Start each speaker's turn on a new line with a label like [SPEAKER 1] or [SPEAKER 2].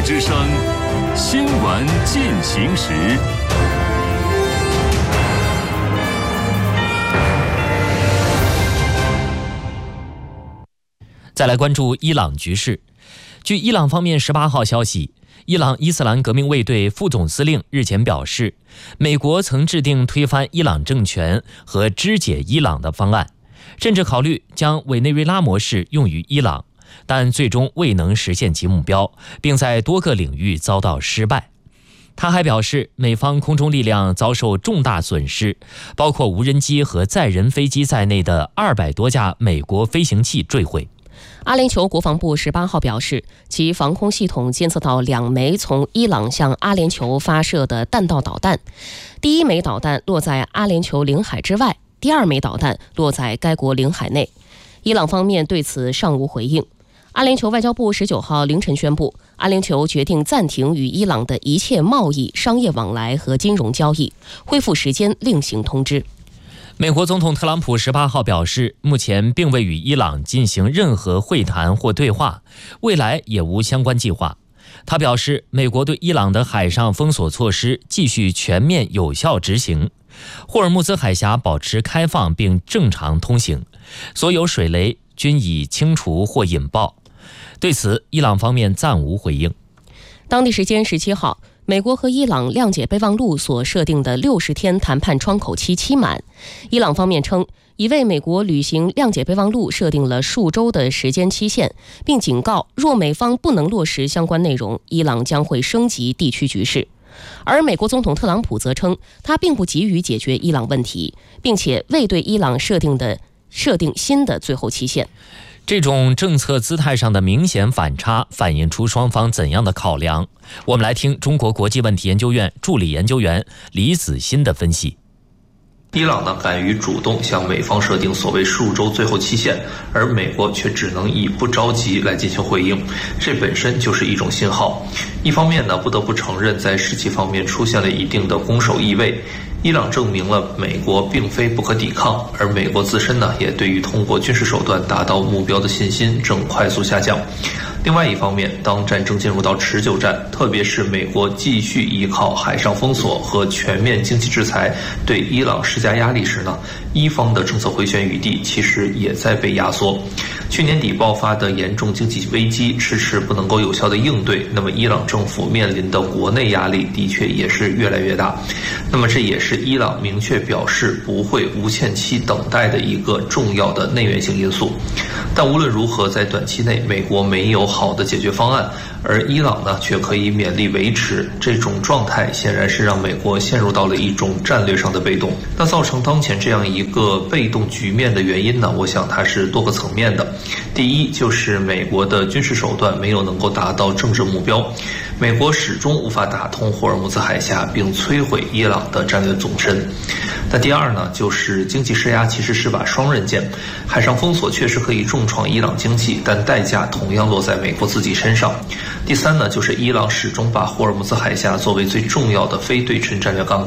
[SPEAKER 1] 之声，新闻进行时。
[SPEAKER 2] 再来关注伊朗局势。据伊朗方面18号消息，伊朗伊斯兰革命卫队副总司令日前表示，美国曾制定推翻伊朗政权和肢解伊朗的方案，甚至考虑将委内瑞拉模式用于伊朗，但最终未能实现其目标，并在多个领域遭到失败。他还表示，美方空中力量遭受重大损失，包括无人机和载人飞机在内的200多架美国飞行器坠毁。
[SPEAKER 3] 阿联酋国防部18号表示，其防空系统监测到2枚从伊朗向阿联酋发射的弹道导弹，第1枚导弹落在阿联酋领海之外，第2枚导弹落在该国领海内。伊朗方面对此尚无回应。阿联酋外交部19号凌晨宣布，阿联酋决定暂停与伊朗的一切贸易、商业往来和金融交易，恢复时间另行通知。
[SPEAKER 2] 美国总统特朗普18号表示，目前并未与伊朗进行任何会谈或对话，未来也无相关计划。他表示，美国对伊朗的海上封锁措施继续全面有效执行，霍尔木兹海峡保持开放并正常通行，所有水雷均已清除或引爆。对此，伊朗方面暂无回应。
[SPEAKER 3] 当地时间17号，美国和伊朗谅解备忘录所设定的60天谈判窗口期期满，伊朗方面称已为美国履行谅解备忘录设定了数周的时间期限，并警告若美方不能落实相关内容，伊朗将会升级地区局势。而美国总统特朗普则称，他并不急于解决伊朗问题，并且未对伊朗设定新的最后期限。
[SPEAKER 2] 这种政策姿态上的明显反差，反映出双方怎样的考量？我们来听中国国际问题研究院助理研究员李子欣的分析。
[SPEAKER 4] 伊朗呢敢于主动向美方设定所谓数周最后期限，而美国却只能以不着急来进行回应，这本身就是一种信号。一方面呢，不得不承认在士气方面出现了一定的攻守意味，伊朗证明了美国并非不可抵抗，而美国自身呢也对于通过军事手段达到目标的信心正快速下降。另外一方面，当战争进入到持久战，特别是美国继续依靠海上封锁和全面经济制裁对伊朗施加压力时呢，伊方的政策回旋余地其实也在被压缩。去年底爆发的严重经济危机迟迟不能够有效的应对，那么伊朗政府面临的国内压力的确也是越来越大。那么这也是伊朗明确表示不会无限期等待的一个重要的内源性因素。但无论如何，在短期内美国没有好的解决方案，而伊朗呢却可以勉力维持这种状态，显然是让美国陷入到了一种战略上的被动。那造成当前这样一个被动局面的原因呢，我想它是多个层面的。第一，就是美国的军事手段没有能够达到政治目标，美国始终无法打通霍尔木兹海峡并摧毁伊朗的战略纵深。那第二呢，就是经济施压其实是把双刃剑，海上封锁确实可以重创伊朗经济，但代价同样落在美国自己身上。第三呢，就是伊朗始终把霍尔木兹海峡作为最重要的非对称战略杠杆。